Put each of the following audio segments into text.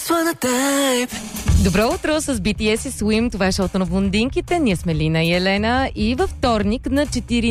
Добро утро с BTS и Swim. Това е шоуто на блондинките. Ние сме Лина и Елена. И във вторник на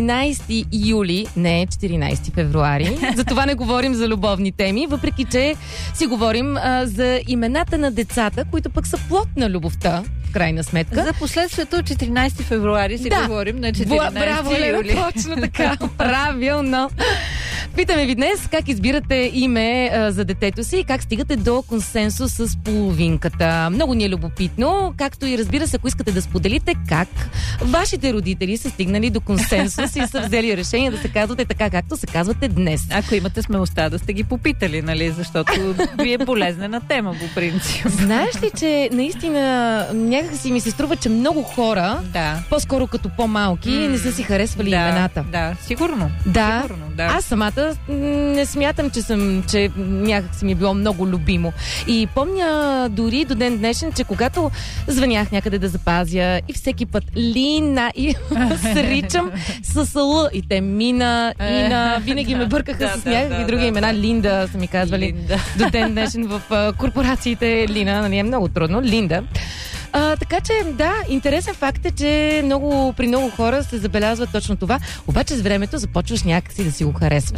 14 юли, не 14 февруари, за това не говорим за любовни теми, въпреки че си говорим за имената на децата, които пък са плод на любовта, в крайна сметка. За последствието 14 февруари си говорим на 14 Браво, юли. Лена, точно така. Правилно. Питаме ви днес как избирате име за детето си и как стигате до консенсус с половинката. Много ни е любопитно, както и разбира се, ако искате да споделите как вашите родители са стигнали до консенсус и са взели решение да се казвате така, както се казвате днес. Ако имате смелостта да сте ги попитали, нали? Защото ви е болезнена тема по принцип. Знаеш ли, че наистина някак си ми се струва, че много хора, по-скоро като по-малки, не са си харесвали имената. Да, сигурно. Да. Сигурно, да. Аз самата не смятам, че някак си ми е било много любимо. И помня дори до ден днешен, че когато звънях някъде да запазя и всеки път Лина и сричам с Л и те Мина, Ина, винаги ме бъркаха с някакви други имена. Линда са ми казвали. Линда. До ден днешен в корпорациите Лина, нали е много трудно. Линда. Така че, да, интересен факт е, че при много хора се забелязва точно това, обаче с времето започваш някакси да си го харесваш.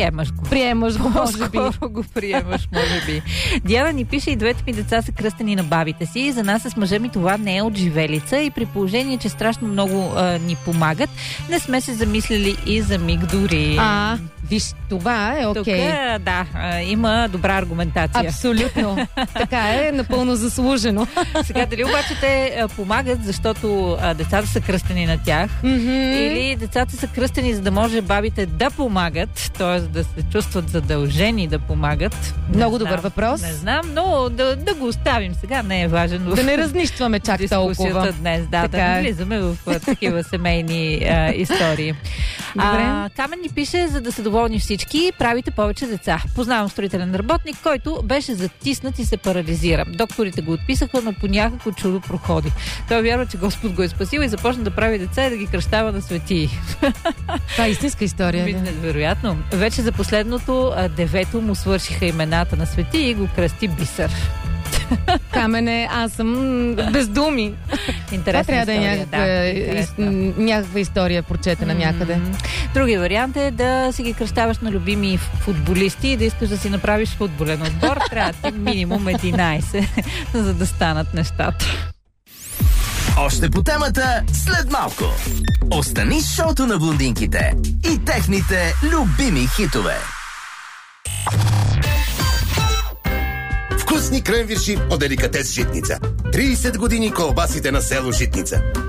Приемаш го, може би. По-скоро го приемаш, може би. Диана ни пише: и двете ми деца са кръстени на бабите си. За нас с мъжа ми това не е от живелица и при положение, че страшно много ни помагат, не сме се замислили и за миг дори. Виж, това е окей. Тук, има добра аргументация. Абсолютно. Така е, напълно заслужено. Сега, дали обаче те помагат, защото децата са кръстени на тях, или децата са кръстени, за да може бабите да помагат, т.е. да се чувстват задължени да помагат? Много добър въпрос. Не знам, но да го оставим сега, не е важен. Да не разнищваме чак толкова. Днес, да не влизаме в такива семейни истории. Камен ни пише: за да са доволни всички, правите повече деца. Познавам строителен работник, който беше затиснат и се парализира. Докторите го отписаха, но по някакво чудо проходи. Той вярва, че Господ го е спасил и започна да прави деца и да ги кръщава на светии. Това е истинска история. Вероятно. Вече за последното 9-то му свършиха имената на свети и го кръсти Бисер. Камене, аз съм без думи. Интересна това трябва история, да е някаква история прочетена някъде. Другия вариант е да си ги кръщаваш на любими футболисти и да искаш да си направиш футболен отбор. Трябва ти минимум 11, за да станат нещата. Още по темата след малко. Остани с шоуто на блондинките и техните любими хитове. Вкусни кренвирши от деликатес Житница. 30 години колбасите на село Житница.